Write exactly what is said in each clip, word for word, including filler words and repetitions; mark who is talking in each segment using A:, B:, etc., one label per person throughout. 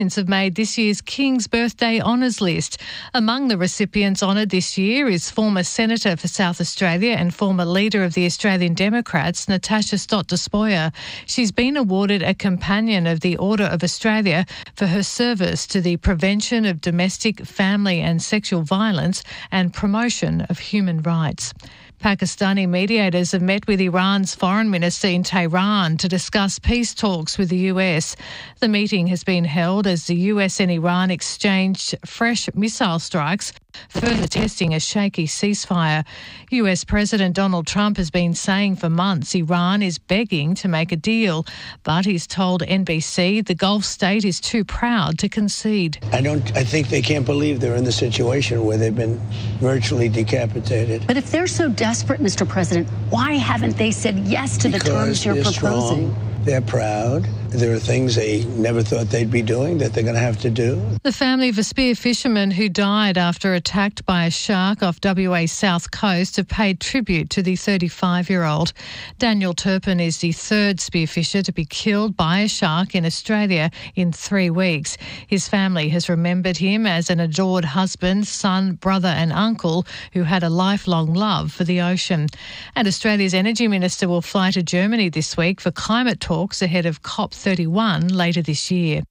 A: have made this year's King's Birthday Honours list. Among the recipients honoured this year is former Senator for South Australia and former Leader of the Australian Democrats, Natasha Stott Despoja. She's been awarded a Companion of the Order of Australia for her service to the prevention of domestic, family and sexual violence and promotion of human rights. Pakistani mediators have met with Iran's foreign minister in Tehran to discuss peace talks with the U S. The meeting has been held as the U S and Iran exchanged fresh missile strikes, further testing a shaky ceasefire. U S President Donald Trump has been saying for months Iran is begging to make a deal, but he's told N B C the Gulf state is too proud to concede.
B: I don't. I think they can't believe they're in the situation where they've been virtually decapitated.
C: But if they're so desperate, Mister President, why haven't they said yes to
B: because
C: the terms you're
B: they're
C: proposing?
B: Strong. They're proud. There are things they never thought they'd be doing that they're going to have to do.
A: The family of a spear fisherman who died after attacked by a shark off W A's south coast have paid tribute to the thirty-five-year-old. Daniel Turpin is the third spearfisher to be killed by a shark in Australia in three weeks. His family has remembered him as an adored husband, son, brother and uncle who had a lifelong love for the ocean. And Australia's Energy Minister will fly to Germany this week for climate talks ahead of COP thirty-one later this year.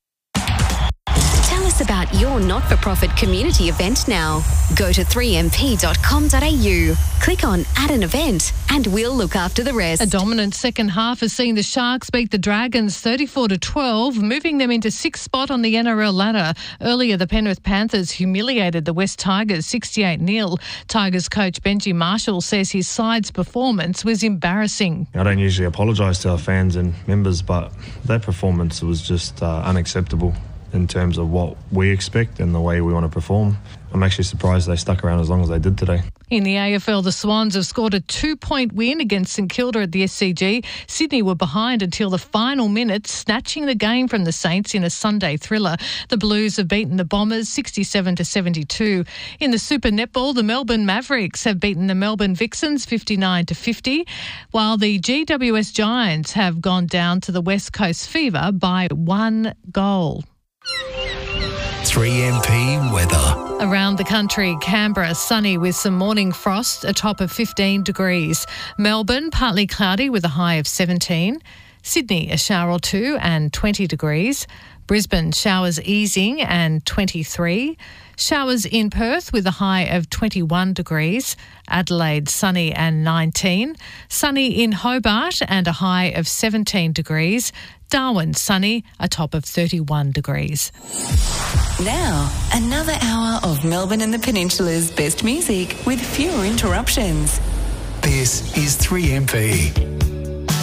D: Tell us about your not-for-profit community event now. Go to three m p dot com dot a u, click on Add an Event, and we'll look after the rest.
A: A dominant second half has seen the Sharks beat the Dragons thirty-four to twelve, moving them into sixth spot on the N R L ladder. Earlier, the Penrith Panthers humiliated the West Tigers sixty-eight nil. Tigers coach Benji Marshall says his side's performance was embarrassing.
E: I don't usually apologise to our fans and members, but that performance was just uh, unacceptable in terms of what we expect and the way we want to perform. I'm actually surprised they stuck around as long as they did today.
A: In the A F L, the Swans have scored a two-point win against St Kilda at the S C G. Sydney were behind until the final minutes, snatching the game from the Saints in a Sunday thriller. The Blues have beaten the Bombers sixty-seven to seventy-two. In the Super Netball, the Melbourne Mavericks have beaten the Melbourne Vixens fifty-nine to fifty, while the G W S Giants have gone down to the West Coast Fever by one goal.
F: three M P weather.
A: Around the country, Canberra sunny with some morning frost, a top of fifteen degrees. Melbourne partly cloudy with a high of seventeen. Sydney a shower or two and twenty degrees. Brisbane showers easing and twenty-three. Showers in Perth with a high of twenty-one degrees. Adelaide sunny and nineteen. Sunny in Hobart and a high of seventeen degrees. Darwin sunny, a top of thirty-one degrees.
G: Now, another hour of Melbourne and the Peninsula's best music with fewer interruptions.
F: This is three M P.